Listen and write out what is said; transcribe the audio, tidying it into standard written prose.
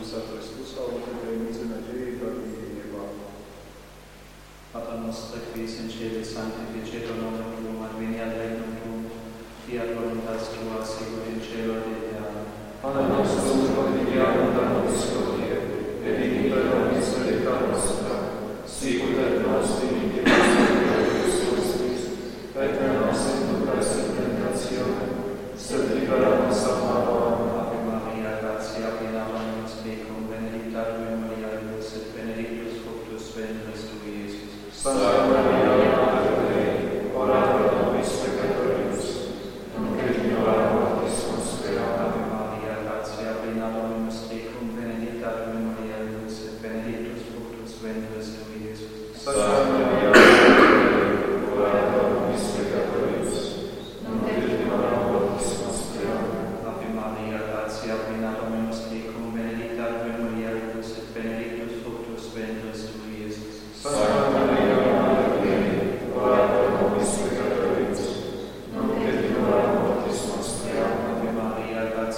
Isusa Chrystusa, o tajemnicy nadziei dla linii nieba. Pater noster, qui es in cielo, sanctificetur nomen tuum, adveniat regnum tuum, fiat voluntas tua, sicut in cielo et in terra. Pane nostrum quotidianum da nobis hodie, et dimitte nobis debita nostra, sicut et nos dimittimus debitores nostris, et ne nos inducas in tentationem, sed libera nos a malo. Ave Maria, gratia plena dominus tecum, benedicta tu in mulieribus, et benedictus fructus ventris tui, Iesus. Santa Maria, Mater Dei, ora pro nobis peccatoribus, nunc et in hora mortis nostre. Ave Maria, gratia plena dominus tecum, benedicta tu in mulieribus, et benedictus fructus ventris tui, Iesus. Santa Maria,